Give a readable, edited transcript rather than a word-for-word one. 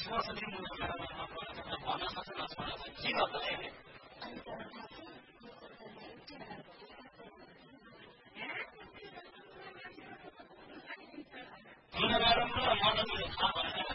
भन्न सक्छ नसक्छ के गर्छ किन नराम्रो मदनले थाहा भएन